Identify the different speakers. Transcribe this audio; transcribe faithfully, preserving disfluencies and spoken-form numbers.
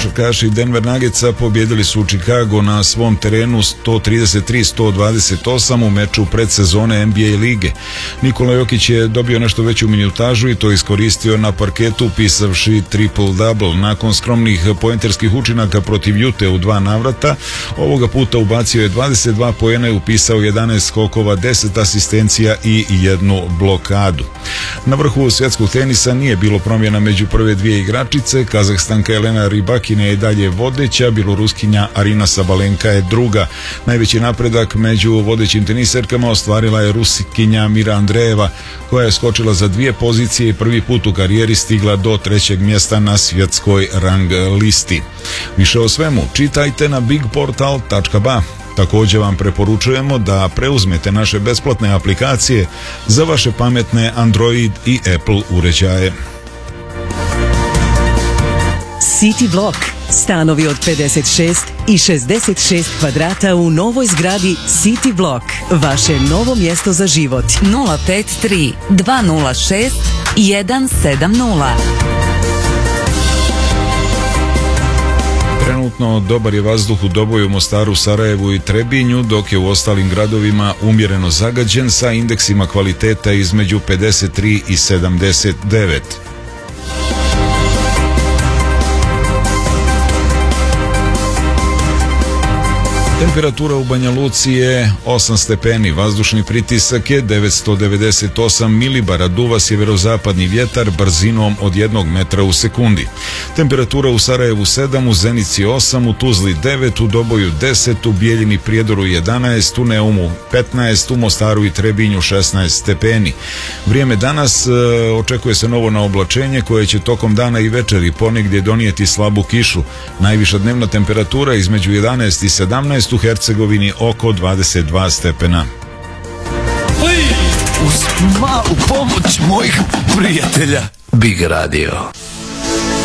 Speaker 1: Košarkaši Denver Nuggetsa pobjedili su Chicago na svom terenu sto trideset tri sto dvadeset osam u meču predsezone N B A lige. Nikola Jokić je dobio nešto veću minutažu i to iskoristio na parketu upisavši triple-double. Nakon skromnih poenterskih učinaka protiv Jute u dva navrata, ovoga puta ubacio je dvadeset dva poena i upisao jedanaest skokova, deset asistencija i jednu blokadu. Na vrhu svjetskog tenisa nije bilo promjena među prve dvije igračice. Kazahstanka Elena Rybakina je dalje vodeća, Bjeloruskinja Arina Sabalenka je druga. Najveći napredak među vodećim teniserkama ostvarila je Ruskinja Mira Andreeva, koja je skočila za dvije pozicije i prvi put u karijeri stigla do trećeg mjesta na svjetskoj rang listi. Više o svemu čitajte na big portal tačka ba. Također vam preporučujemo da preuzmete naše besplatne aplikacije za vaše pametne Android i Apple uređaje.
Speaker 2: City Block. Stanovi od pedeset šest i šezdeset šest kvadrata u novoj zgradi City Block. Vaše novo mjesto za život.
Speaker 3: nula pet tri dva nula šest jedan sedam nula.
Speaker 1: Trenutno dobar je vazduh u Doboju, Mostaru, Sarajevu i Trebinju, dok je u ostalim gradovima umjereno zagađen sa indeksima kvaliteta između pedeset tri i sedamdeset devet. Temperatura u Banja Luci je osam stepeni, vazdušni pritisak je devetsto devedeset osam milibara, duva sjeverozapadni vjetar brzinom od jednog metra u sekundi. Temperatura u Sarajevu sedam, u Zenici osam, u Tuzli devet, u Doboju deset, u Bijeljini Prijedoru jedanaest, u Neumu petnaest, u Mostaru i Trebinju šesnaest stepeni. Vrijeme danas e, očekuje se novo naoblačenje koje će tokom dana i večeri ponegdje donijeti slabu kišu. Najviša dnevna temperatura između jedanaest i sedamnaest, u Hercegovini oko dvadeset dva stepena.
Speaker 4: Uz malu pomoć mojih prijatelja Big Radio.